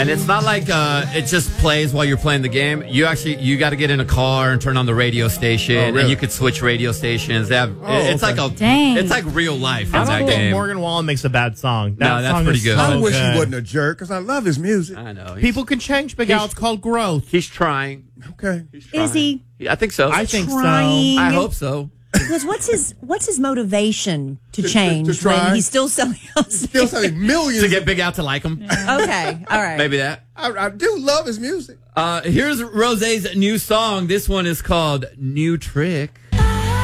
And it's not like it just plays while you're playing the game. You got to get in a car and turn on the radio station, really? and you could switch radio stations. They have, it's Dang. like real life in I that don't think game. Morgan Wallen makes a bad song. No, that's song pretty is good. so I wish good. he wasn't a jerk because I love his music. I know. People can change, Big Al. It's called growth. He's trying. Okay. Is he I think so. I think trying? I hope so. Because what's his motivation to change to try? when he's still selling out? Still selling millions. To get Big Al to like him. Okay, all right. Maybe that. I do love his music. Here's Rosé's new song. This one is called New Trick.